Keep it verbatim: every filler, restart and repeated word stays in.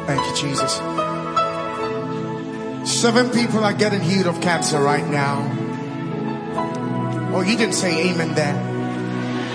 Thank you, Jesus. Seven people are getting healed of cancer right now. Oh, you didn't say amen there.